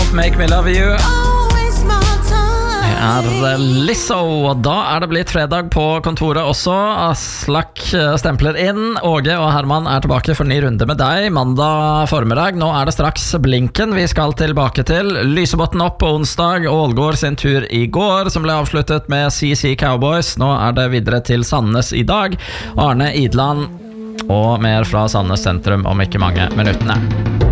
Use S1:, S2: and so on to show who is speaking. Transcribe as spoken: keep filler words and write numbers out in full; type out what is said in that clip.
S1: Make Me Love You. Det er Lizzo, og da er det blitt fredag på kontoret også. Aslak stempler inn. Åge og Herman er tilbake for ny runde med deg mandag formiddag. Nå er det straks Blinken vi skal tilbake til. Lysebotn opp på onsdag, Ålgård sin tur i går, som ble avsluttet med C C Cowboys. Nå er det videre til Sandnes i dag. Arne Idland og mer fra Sandnes sentrum om ikke mange minuttene.